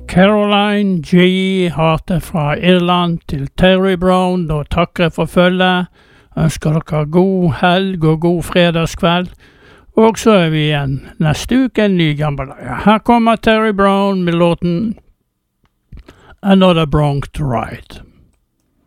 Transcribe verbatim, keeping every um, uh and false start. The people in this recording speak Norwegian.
Caroline G. Harte fra Irland til Terry Brown, da takker jeg for følget. Ønsker dere god helg og god fredagskveld. Og så er vi igjen neste uke en ny jambalaya. Her kommer Terry Brown med låten Another Bronx Ride.